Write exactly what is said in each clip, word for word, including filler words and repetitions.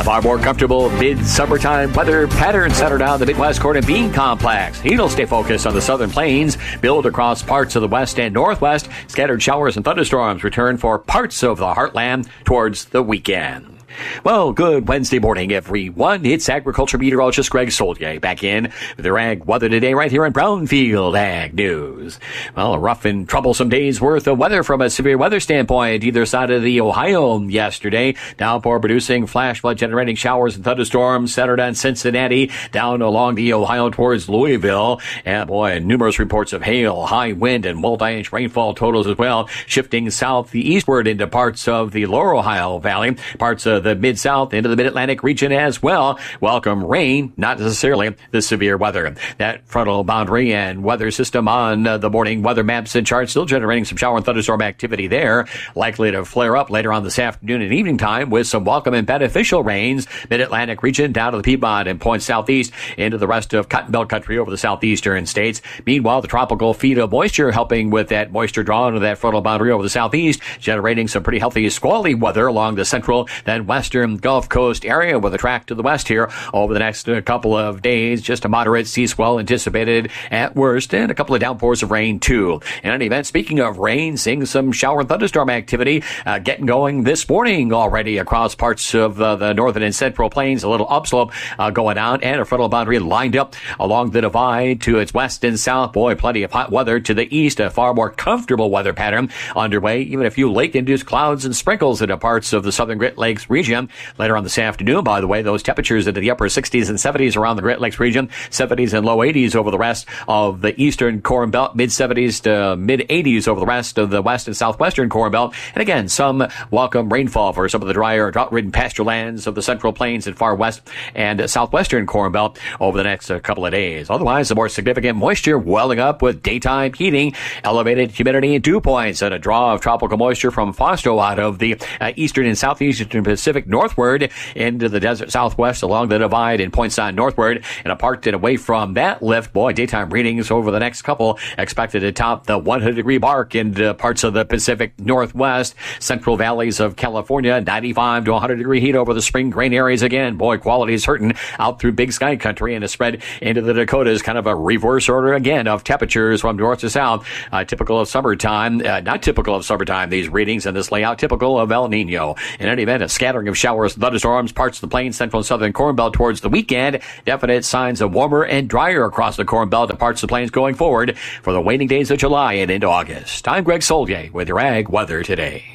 Far more comfortable mid-summertime weather patterns centered on the Midwest Corn and Bean Complex. Heat'll stay focused on the southern plains, build across parts of the west and northwest. Scattered showers and thunderstorms return for parts of the heartland towards the weekend. Well, good Wednesday morning, everyone. It's agriculture meteorologist Greg Solier back in with your ag weather today right here in Brownfield Ag News. Well, a rough and troublesome day's worth of weather from a severe weather standpoint either side of the Ohio yesterday. Downpour producing flash flood generating showers and thunderstorms centered on Cincinnati down along the Ohio towards Louisville. And boy, numerous reports of hail, high wind, and multi-inch rainfall totals as well, shifting south the eastward into parts of the lower Ohio Valley, parts of the Mid-South into the Mid-Atlantic region as well. Welcome rain, not necessarily the severe weather. That frontal boundary and weather system on uh, the morning weather maps and charts still generating some shower and thunderstorm activity there. Likely to flare up later on this afternoon and evening time with some welcome and beneficial rains. Mid-Atlantic region down to the Piedmont and points southeast into the rest of Cotton Belt country over the southeastern states. Meanwhile, the tropical feed of moisture helping with that moisture drawn to that frontal boundary over the southeast, generating some pretty healthy squally weather along the central then western Gulf Coast area with a track to the west here over the next uh, couple of days. Just a moderate sea swell anticipated at worst and a couple of downpours of rain too. In any event, speaking of rain, seeing some shower and thunderstorm activity uh, getting going this morning already across parts of uh, the northern and central plains. A little upslope uh, going on and a frontal boundary lined up along the divide to its west and south. Boy, plenty of hot weather to the east. A far more comfortable weather pattern underway. Even a few lake-induced clouds and sprinkles into parts of the southern Great Lakes region. Later on this afternoon, by the way, those temperatures into the upper sixties and seventies around the Great Lakes region, seventies and low eighties over the rest of the eastern Corn Belt, mid-seventies to mid-eighties over the rest of the west and southwestern Corn Belt. And again, some welcome rainfall for some of the drier, drought-ridden pasture lands of the central plains and far west and southwestern Corn Belt over the next uh, couple of days. Otherwise, the more significant moisture welling up with daytime heating, elevated humidity and dew points, and a draw of tropical moisture from Fausto out of the uh, eastern and southeastern Pacific northward into the desert southwest along the divide and points on northward. And apart and away from that lift, boy, daytime readings over the next couple expected to top the one hundred degree mark in uh, parts of the Pacific Northwest, central valleys of California, ninety-five to one hundred degree heat over the spring grain areas again. Boy, quality is hurting out through Big Sky country and a spread into the Dakotas, kind of a reverse order again of temperatures from north to south, uh, typical of summertime, uh, not typical of summertime, these readings and this layout, typical of El Nino. In any event, a scattering of showers, thunderstorms, parts of the plains, central and southern Corn Belt towards the weekend. Definite signs of warmer and drier across the Corn Belt and parts of the plains going forward for the waning days of July and into August. I'm Greg Solier with your ag weather today.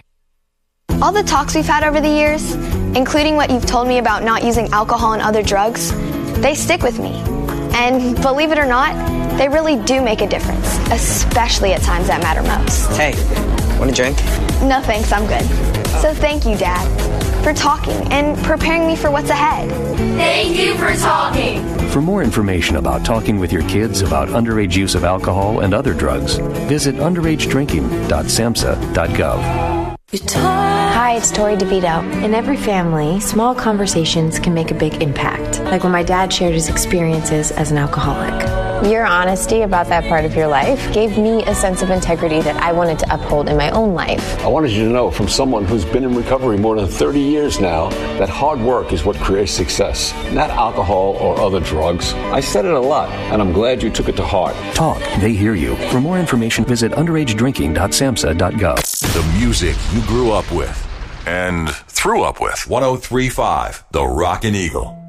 All the talks we've had over the years, including what you've told me about not using alcohol and other drugs, they stick with me. And believe it or not, they really do make a difference, especially at times that matter most. Hey, want a drink? No thanks, I'm good. So thank you, Dad, for talking and preparing me for what's ahead. Thank you for talking. For more information about talking with your kids about underage use of alcohol and other drugs, visit underage drinking dot samhsa dot gov. Hi, it's Tori DeVito. In every family, small conversations can make a big impact, like when my dad shared his experiences as an alcoholic. Your honesty about that part of your life gave me a sense of integrity that I wanted to uphold in my own life. I wanted you to know from someone who's been in recovery more than thirty years now that hard work is what creates success, not alcohol or other drugs. I said it a lot, and I'm glad you took it to heart. Talk, they hear you. For more information, visit underage drinking dot samhsa dot gov. The music you grew up with and threw up with. one oh three point five, The Rockin' Eagle.